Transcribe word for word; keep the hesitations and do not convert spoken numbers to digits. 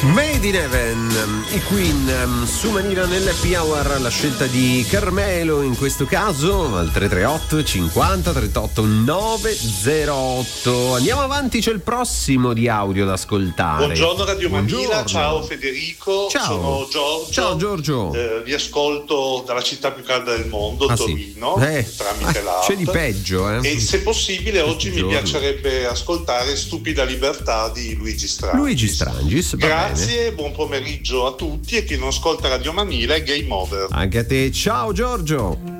Made in Heaven, i Queen su Manila nell'Happy Hour, la scelta di Carmelo in questo caso al tre tre otto cinquanta trentotto novecentotto. Andiamo avanti, c'è il prossimo di audio da ascoltare. Buongiorno Radio Manila, Buongiorno. Ciao Federico, Ciao. sono Giorgio. Ciao Giorgio. Eh, vi ascolto dalla città più calda del mondo, Ah, Torino, sì. eh, tramite eh, l'app. c'è di peggio, eh. E se possibile oggi mi giorni. piacerebbe ascoltare Stupida Libertà di Luigi Strangis. Luigi Strangis, va Grazie, bene. buon pomeriggio a tutti, e chi non ascolta Radio Manila è Game Over. Anche a te, ciao Giorgio.